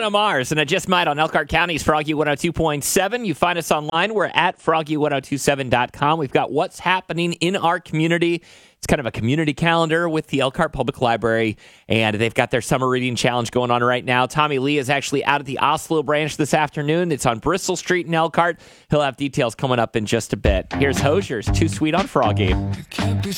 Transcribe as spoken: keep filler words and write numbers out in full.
Bruno Mars, and I just might on Elkhart County's Froggy one oh two point seven. You find us online. We're at froggy one oh two seven dot com. We've got what's happening in our community. It's kind of a community calendar with the Elkhart Public Library, and they've got their summer reading challenge going on right now. Tommy Lee is actually out at the Oslo branch this afternoon. It's on Bristol Street in Elkhart. He'll have details coming up in just a bit. Here's Hosier's Too Sweet on Froggy. It can't be